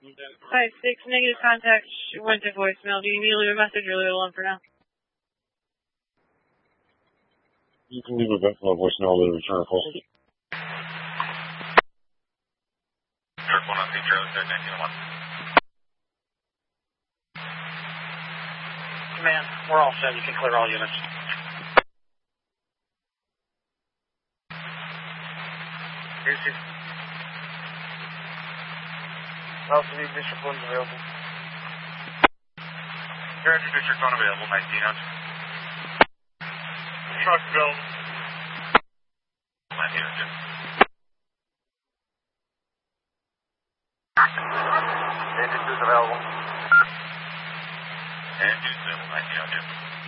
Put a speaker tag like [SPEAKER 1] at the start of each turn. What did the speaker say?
[SPEAKER 1] 5-6, negative contact, went to voicemail. Do you need to leave a message or leave it alone for now?
[SPEAKER 2] You can leave a voicemail to return a call.
[SPEAKER 3] Air 103, Charlie, 1901.
[SPEAKER 4] Command, we're all set. You can clear all units. Here's your... Also need district phone available.
[SPEAKER 3] Roger, district phone available, 1900. Truck available. 1900.
[SPEAKER 4] Engine 2's available.
[SPEAKER 3] And 2's available, 1902.